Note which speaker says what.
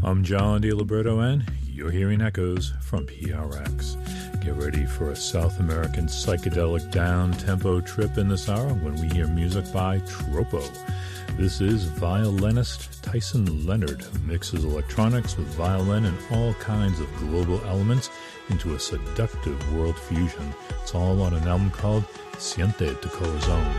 Speaker 1: I'm John DiLiberto, and you're hearing echoes from PRX. Get ready for a South American psychedelic down-tempo trip in this hour when we hear music by Tropo. This is violinist Tyson Leonard, who mixes electronics with violin and all kinds of global elements into a seductive world fusion. It's all on an album called Siente tu Corazón.